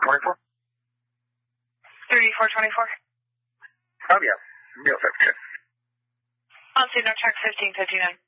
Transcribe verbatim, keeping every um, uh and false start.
twenty-four? thirty-four twenty-four. Oh, yeah. Real fifteen. On signal track fifteen fifty-nine.